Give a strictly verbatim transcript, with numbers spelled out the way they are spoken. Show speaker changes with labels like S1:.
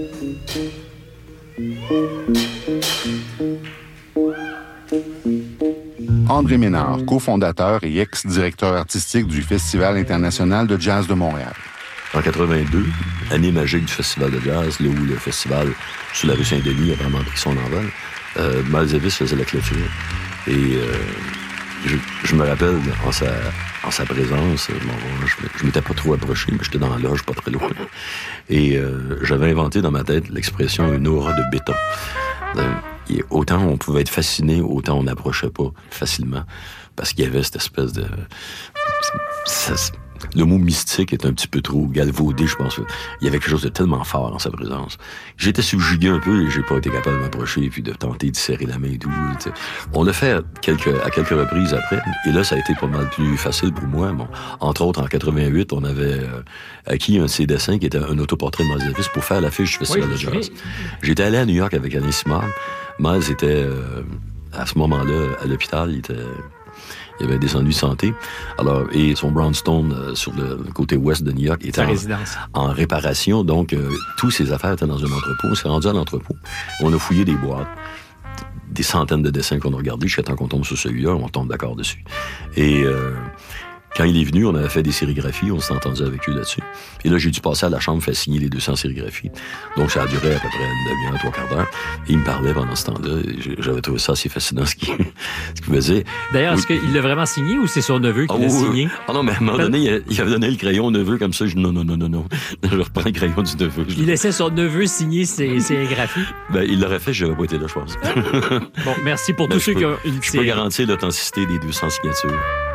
S1: André Ménard, cofondateur et ex-directeur artistique du Festival international de jazz de Montréal.
S2: En quatre-vingt-deux, année magique du Festival de jazz, là où le festival sur la rue Saint-Denis a vraiment pris son envol, euh, Miles Davis faisait la clôture. Et euh, je, je me rappelle, en sa, en sa présence, bon, je, je m'étais pas trop approché, mais j'étais dans la loge, pas très loin. Et euh, j'avais inventé dans ma tête l'expression « une aura de béton ». Euh, Et autant on pouvait être fasciné, autant on n'approchait pas facilement. Parce qu'il y avait cette espèce de... Ça, le mot mystique est un petit peu trop galvaudé, je pense. Il y avait quelque chose de tellement fort en sa présence. J'étais subjugué un peu et j'ai pas été capable de m'approcher puis de tenter de serrer la main et tout. T'sais. On l'a fait quelques, à quelques reprises après. Et là, ça a été pas mal plus facile pour moi. Bon, entre autres, en quatre-vingt-huit, on avait euh, acquis un de ses dessins qui était un autoportrait de Miles Davis pour faire l'affiche du Festival oui, de jazz. Oui. J'étais allé à New York avec Annie Simard. Miles était, euh, à ce moment-là, à l'hôpital. Il était... Il avait des ennuis de santé. Alors, et son brownstone euh, sur le côté ouest de New York était en, en réparation. Donc, euh, tous ses affaires étaient dans un entrepôt. On s'est rendu à l'entrepôt. On a fouillé des boîtes, des centaines de dessins qu'on a regardés. Jusqu'à temps qu'on tombe sur celui-là, on tombe d'accord dessus. Et euh, quand il est venu, on avait fait des sérigraphies. On s'est entendu avec lui là-dessus. Et là, j'ai dû passer à la chambre, faire signer les deux cents sérigraphies. Donc, ça a duré à peu près une demi-heure, trois quarts d'heure. Et il me parlait pendant ce temps-là. J'avais trouvé ça assez fascinant, ce qu'il, ce qu'il faisait.
S3: D'ailleurs, est-ce qu'il l'a vraiment signé ou c'est son neveu qui oh, l'a signé?
S2: Ah non, mais à un moment donné, il avait donné le crayon au neveu comme ça. Je dis non, non, non, non, non. Je reprends le crayon du neveu.
S3: Il laissait son neveu signer ses sérigraphies?
S2: Ben, il l'aurait fait, je n'avais pas été là, je pense.
S3: Bon, merci pour
S2: ben,
S3: tous ceux
S2: peux,
S3: qui ont une
S2: Je peux garantir l'authenticité des deux cents signatures.